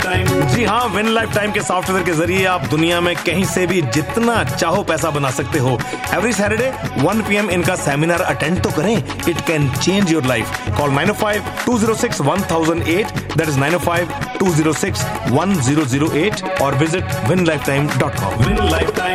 जी हाँ, win life time के software के जरिए आप दुनिया में कहीं से भी जितना चाहो पैसा बना सकते हो। एवरी सैटरडे 1 PM इनका सेमिनार अटेंड तो करें। It can change your life. Call 905-206-1008, that is 905-206-1008 और visit winlifetime.com। Win life time.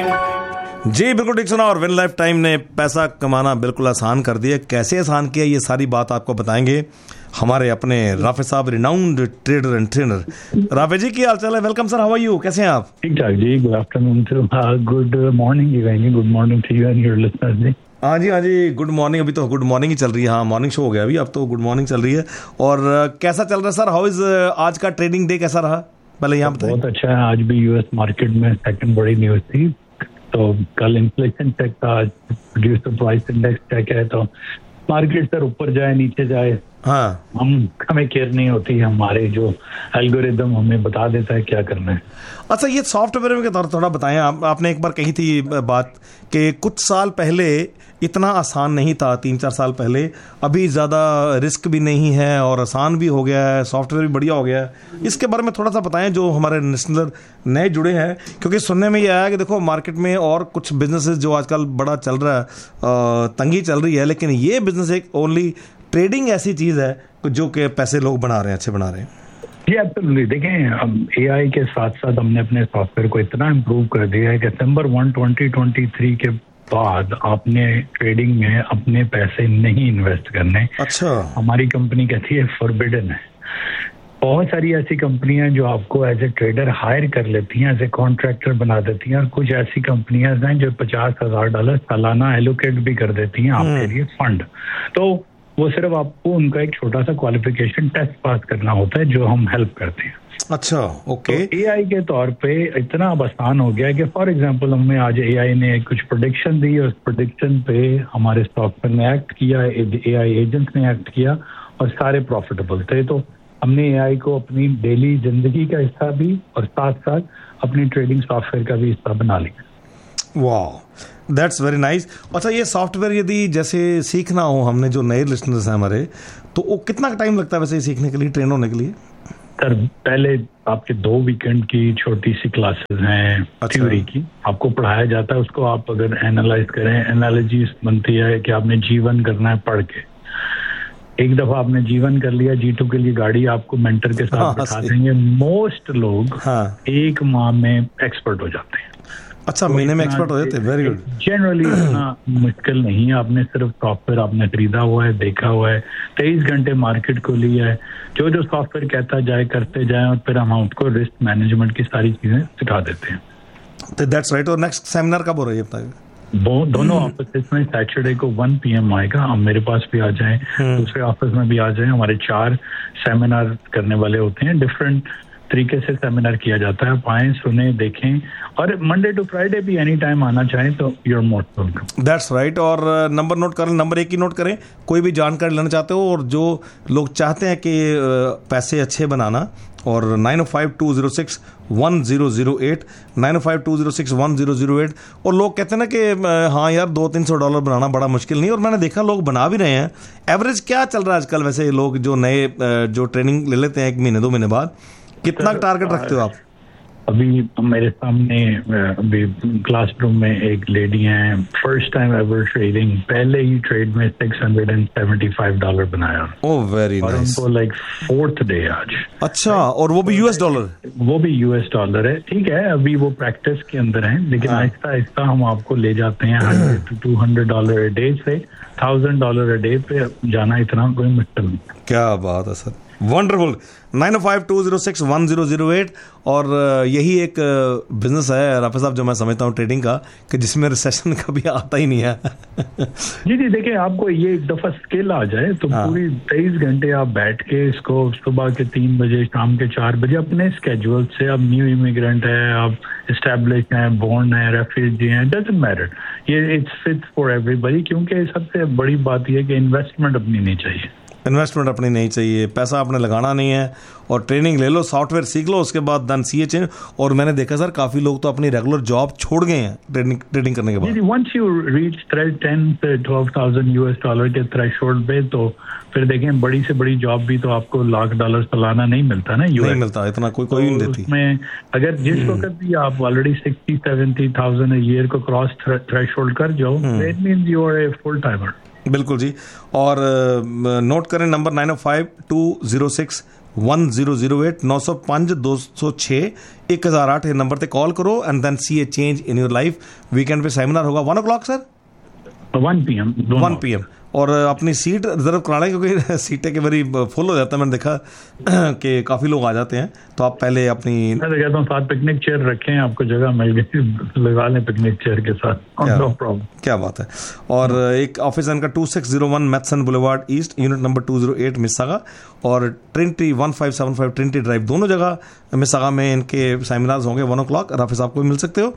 जी बिल्कुल ठीक सुना। और विन लाइफ टाइम ने पैसा कमाना बिल्कुल आसान कर दिया। कैसे आसान किया, ये सारी बात आपको बताएंगे हमारे अपने राफे साहब, renowned trader and trainer. Rafe जी, की हाल चाल है? Welcome sir, how are you? कैसे हैं आप? ठीक ठाक जी। Good afternoon to good morning good morning to you and your listeners जी। हाँ जी गुड मॉर्निंग। अभी तो गुड मॉर्निंग ही चल रही है। हाँ, मॉर्निंग शो हो गया अभी, अब तो गुड मॉर्निंग चल रही है। और कैसा चल रहा है सर? हाउ इज आज का ट्रेडिंग डे कैसा रहा? पहले यहाँ बताइए। बहुत अच्छा है। आज भी यूएस मार्केट में सेकंड बड़ी न्यूज थी। तो कल इन्फ्लेशन चेक था, आज प्रोड्यूसर प्राइस इंडेक्स चेक है। तो मार्केट सर ऊपर जाए नीचे जाए, हाँ, हमें केयर नहीं होती। हमारे जो एल्गोरिदम हमें बता देता है क्या करना है। अच्छा, ये सॉफ्टवेयर में थोड़ा बताएं। आपने एक बार कही थी बात कि कुछ साल पहले इतना आसान नहीं था, 3-4 साल पहले। अभी ज़्यादा रिस्क भी नहीं है और आसान भी हो गया है, सॉफ्टवेयर भी बढ़िया हो गया है। इसके बारे में थोड़ा सा बताएं जो हमारे लिसनर नए जुड़े हैं, क्योंकि सुनने में ये आया कि देखो मार्केट में और कुछ बिजनेसेस जो आजकल बड़ा चल रहा है, तंगी चल रही है, लेकिन ये बिजनेस एक ओनली ट्रेडिंग ऐसी चीज़ है जो कि पैसे लोग बना रहे हैं, अच्छे बना रहे हैं। जी एब्सोल्युटली। देखें, अब एआई के साथ साथ हमने अपने सॉफ्टवेयर को इतना इम्प्रूव कर दिया है कि दिसंबर 1, 2023 के बाद आपने ट्रेडिंग में अपने पैसे नहीं इन्वेस्ट करने। अच्छा। हमारी कंपनी कहती है फॉरबिडन है। बहुत सारी ऐसी कंपनियां जो आपको एज ए ट्रेडर हायर कर लेती हैं, एज ए कॉन्ट्रैक्टर बना देती हैं, और कुछ ऐसी कंपनियां हैं जो $50,000 सालाना एलोकेट भी कर देती हैं आपके लिए फंड। तो वो सिर्फ आपको उनका एक छोटा सा क्वालिफिकेशन टेस्ट पास करना होता है, जो हम हेल्प करते हैं। अच्छा, ओके। तो एआई के तौर पे इतना अब आसान हो गया है कि फॉर एग्जांपल हमें आज एआई ने कुछ प्रेडिक्शन दी, और उस प्रेडिक्शन पे हमारे सॉफ्टवेयर ने एक्ट किया, एआई एजेंट ने एक्ट किया और सारे प्रॉफिटेबल थे। तो हमने एआई को अपनी डेली जिंदगी का हिस्सा भी और साथ साथ अपनी ट्रेडिंग सॉफ्टवेयर का भी हिस्सा बना लिया। वाह, दैट्स वेरी नाइस। अच्छा, ये सॉफ्टवेयर यदि जैसे सीखना हो हमने, जो नए लिसनर्स हैं हमारे, तो वो कितना टाइम लगता है वैसे सीखने के लिए, ट्रेन होने के लिए? सर, पहले आपके 2 वीकेंड की छोटी सी क्लासेस हैं। अच्छा। थ्योरी की आपको पढ़ाया जाता है, उसको आप अगर एनालाइज करें, एनालॉजी बनती है कि आपने जीवन करना है पढ़ के। एक दफा आपने जीवन कर लिया, G2 के लिए गाड़ी आपको मेंटर के साथ बैठा देंगे। मोस्ट लोग 1 माह में एक्सपर्ट हो जाते हैं। अच्छा, महीने में एक्सपर्ट हो जाते हैं। Very good. जनरली इतना मुश्किल नहीं है। आपने सिर्फ सॉफ्टवेयर आपने खरीदा हुआ है, देखा हुआ है, 23 घंटे मार्केट को लिया है, जो सॉफ्टवेयर कहता जाए करते जाए, और फिर हम उसको रिस्क मैनेजमेंट की सारी चीजें सिखा देते हैं। तो दैट्स राइट। और नेक्स्ट सेमिनार कब हो रही है बताइए? दोनों ऑफिस में सैटरडे को 1 PM आएगा। हम मेरे पास भी आ जाएं, दूसरे ऑफिस में भी आ जाएं। हमारे 4 सेमिनार करने वाले होते हैं। डिफरेंट तरीके से सेमिनार किया जाता है। आप आएं, सुने, देखें, और मंडे टू फ्राइडे भी एनी टाइम आना चाहें तो your most welcome. That's right. और नंबर नोट करें, नंबर 1 ही नोट करें। कोई भी जानकारी लेना चाहते हो और जो लोग चाहते हैं कि पैसे अच्छे बनाना, और 905-206-1008, 905-206-1008। और लोग कहते हैं ना कि हाँ यार, $200-300 बनाना बड़ा मुश्किल नहीं, और मैंने देखा लोग बना भी रहे हैं। एवरेज क्या चल रहा है आजकल वैसे? लोग जो नए जो ट्रेनिंग ले लेते हैं 1 महीने 2 महीने बाद, कितना टारगेट रखते हो आप? अभी मेरे सामने अभी क्लासरूम में एक लेडी हैं, फर्स्ट टाइम एवर ट्रेडिंग, पहले ही ट्रेड में $675 बनाया। ओह, वेरी नाइस। और उनको लाइक 4th डे आज। अच्छा, और वो भी US डॉलर? वो भी US डॉलर है। ठीक है, अभी वो प्रैक्टिस के अंदर है, लेकिन आहिस्ता आहिस्ता हम आपको ले जाते हैं $100-200 a डे से $1,000 a डे पे जाना इतना कोई मुश्किल नहीं। क्या बात है सर, वंडरफुल। 905-206-1008। और यही एक बिजनेस है राफे साहब जो मैं समझता हूँ ट्रेडिंग का, कि जिसमें रिसेशन कभी आता ही नहीं है। जी, देखिए, आपको ये एक दफा स्किल आ जाए तो पूरी 23 घंटे आप बैठ के इसको सुबह के 3 बजे, शाम के 4 बजे अपने स्केड्यूल से, आप न्यू इमिग्रेंट है, आप एस्टेब्लिश हैं, बोर्न है, रेफ्यूजी हैं, डजंट मैटर, ये इट्स फिट फॉर एवरीबॉडी। क्योंकि सबसे बड़ी बात यह है कि इन्वेस्टमेंट अपनी नहीं चाहिए। इन्वेस्टमेंट अपनी नहीं चाहिए, पैसा आपने लगाना नहीं है, और ट्रेनिंग ले लो, सॉफ्टवेयर सीख लो, उसके बाद देन सीए चेंज। और मैंने देखा सर काफ़ी लोग तो अपनी रेगुलर जॉब छोड़ गए हैं ट्रेनिंग करने के बाद। वंस यू रीच 10 से 12,000 US डॉलर के थ्रेशोल्ड पे, तो फिर देखें बड़ी से बड़ी जॉब भी तो आपको $1,00,000 सालाना नहीं मिलता ना, नहीं मिलता, इतना कोई नहीं देती। उसमें अगर जिस वक्त भी आप ऑलरेडी 60-70,000 a year को क्रॉस थ्रेशोल्ड कर जाओ, that means you R a full timer. बिल्कुल जी। और नोट करें नंबर 905-206-1008 905-206-1008 नंबर पे कॉल करो and then C A change in your life. Weekend पे सेमिनार होगा 1 o'clock सर, 1 PM 1 PM। और अपनी सीट रिजर्व करा लें क्योंकि सीटें के बारी फुल हो जाता है, मैंने देखा कि काफ़ी लोग आ जाते हैं, तो आप पहले अपनी, मैं तो कहता हूँ 7 पिकनिक चेयर रखें, आपको जगह मिल गई, लगा लें पिकनिक चेयर के साथ, नो प्रॉब्लम। क्या बात है। और एक ऑफिस इनका 2601 Mathison boulevard east, unit number 208 मिस्सागा, और ट्रिनिटी 1575 ट्रिनिटी ड्राइव, दोनों जगह मिस्सागा में इनके सेमिनार्स होंगे 1 o'clock। और ऑफिस आपको भी मिल सकते हो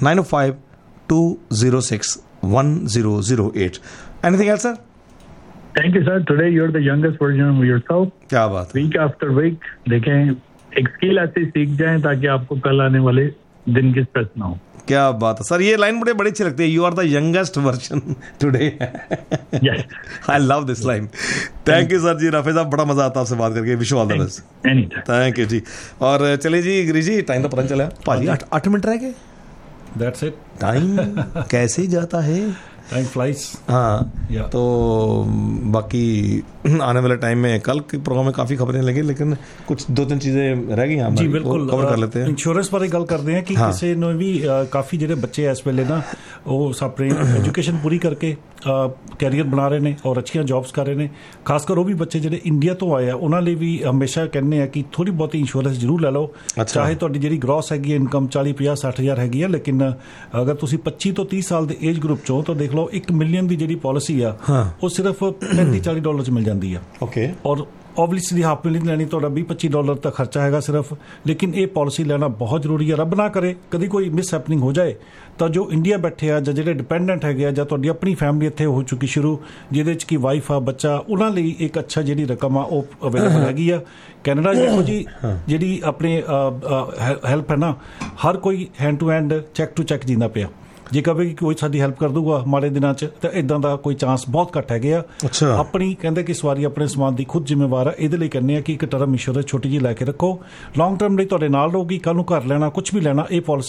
905-206-1008। Anything else sir? Thank you sir, today you are the youngest version of yourself. क्या बात है। वीक आफ्टर वीक देखें, एक स्किल ऐसे सीख जाएं ताकि आपको कल आने वाले दिन की स्ट्रेस ना हो। क्या बात है सर, ये लाइन मुझे बड़ी अच्छी लगती है, you are the youngest version today. I love this line. Thank you sir जी। राफेज साहब, बड़ा मजा आता है आपसे बात करके, wish you all the best. Thank you जी। और चलिए जी गिरीश जी, टाइम तो पता चला भाजी, 8 मिनट रह गए। That's it. टाइम कैसे जाता है, टाइम फ्लाइज। हाँ, तो बाकी आने वाले टाइम में कल के प्रोग्राम में काफ़ी खबरें लगी, लेकिन कुछ 2-3 चीज़ें रह गई हैं, जी बिल्कुल कवर कर लेते हैं। इंश्योरेंस बारे गल करते हैं कि किसी ने भी काफ़ी ਜਿਹੜੇ ਬੱਚੇ ਇਸ ਵੇਲੇ ਨਾ ਉਹ ਆਪਣੀ ਐਜੂਕੇਸ਼ਨ ਪੂਰੀ ਕਰਕੇ ਕੈਰੀਅਰ ਬਣਾ ਰਹੇ ਨੇ ਔਰ ਅੱਛੀਆਂ ਜੌਬਸ ਕਰ ਰਹੇ ਨੇ। ਖਾਸ ਕਰ ਉਹ ਵੀ ਬੱਚੇ ਜਿਹੜੇ ਇੰਡੀਆ ਤੋਂ ਆਏ ਆ, ਉਹਨਾਂ ਲਈ ਵੀ ਹਮੇਸ਼ਾ ਕਹਿੰਦੇ ਆ ਕਿ ਥੋੜੀ ਬਹੁਤੀ ਇੰਸ਼ੋਰੈਂਸ ਜ਼ਰੂਰ ਲੈ ਲਓ, ਚਾਹੇ ਤੁਹਾਡੀ ਜਿਹੜੀ ਗ੍ਰੋਸ ਹੈਗੀ ਇਨਕਮ 40-50-60 ਹਜ਼ਾਰ ਹੈਗੀ ਆ, ਲੇਕਿਨ ਅਗਰ ਤੁਸੀਂ 25 ਤੋਂ 30 ਸਾਲ ਦੇ ਏਜ ਗਰੁੱਪ ਚੋਂ, ਤਾਂ ਦੇਖ ਲਓ $1 ਮਿਲੀਅਨ ਦੀ ਜਿਹੜੀ ਪਾਲਿਸੀ ਆ ਉਹ ਸਿਰਫ $35-40 ਚ ਮਿਲ ਜਾਂਦੀ ਆ। ਓਕੇ। ਔਰ ਓਬਵੀਅਸਲੀ ਹਾਫ ਮਿਲੀਅਨ ਲੈਣੀ ਤੁਹਾਡਾ $20-25 ਦਾ ਖਰਚਾ ਹੈਗਾ ਸਿਰਫ, ਲੇਕਿਨ ਇਹ ਪਾਲਿਸੀ ਲੈਣਾ ਬਹੁਤ ਜ਼ਰੂਰੀ ਹੈ। ਰੱਬ ਨਾ ਕਰੇ ਕਦੀ ਕੋਈ ਮਿਸ ਹੈਪਨਿੰਗ ਹੋ ਜਾਏ ਤਾਂ ਜੋ ਇੰਡੀਆ ਬੈਠੇ ਆ ਜਾਂ ਜਿਹੜੇ ਡਿਪੈਂਡੈਂਟ ਹੈਗੇ ਆ ਜਾਂ ਤੁਹਾਡੀ ਆਪਣੀ ਫੈਮਿਲੀ ਇੱਥੇ ਹੋ ਚੁੱਕੀ ਸ਼ੁਰੂ, ਜਿਹਦੇ 'ਚ ਕਿ ਵਾਈਫ ਆ, ਬੱਚਾ, ਉਹਨਾਂ ਲਈ ਇੱਕ ਅੱਛਾ ਜਿਹੜੀ ਰਕਮ ਆ ਉਹ ਅਵੇਲੇਬਲ ਹੈਗੀ ਆ। ਕੈਨੇਡਾ ਦੇਖੋ ਜੀ, ਜਿਹੜੀ ਆਪਣੀ ਹੈਲਪ ਹੈ ਨਾ, ਹਰ ਕੋਈ hand to hand, check to check ਜੀਂਦਾ ਪਿਆ। ਜੇ ਕਹੇ ਕਿ ਕੋਈ ਸਾਡੀ ਹੈਲਪ ਕਰ ਦੂਗਾ ਮਾੜੇ ਦਿਨਾਂ 'ਚ, ਤਾਂ ਇਦਾਂ ਦਾ ਕੋਈ ਚਾਂਸ ਬਹੁਤ ਘੱਟ ਹੈਗੇ ਆ। ਆਪਣੀ ਕਹਿੰਦੇ ਕਿ ਸਵਾਰੀ ਆਪਣੇ ਸਮਾਨ ਦੀ ਖੁਦ ਜ਼ਿੰਮੇਵਾਰ ਆ। ਇਹਦੇ ਲਈ ਕਹਿੰਦੇ ਆ ਕਿ ਇੱਕ ਟਰਮ ਇੰਸ਼ੋਰੈਂਸ ਛੋਟੀ ਜਿਹੀ ਲੈ ਕੇ ਰੱਖੋ, ਲੌਂਗ ਟਰਮ ਲਈ ਤੁਹਾਡੇ ਨਾਲ ਰਹੂਗੀ। ਕੱਲ ਨੂੰ ਘਰ ਲੈਣਾ, ਕੁਝ ਵੀ ਲੈਣਾ, ਇਹ ਪਾਲਿਸੀ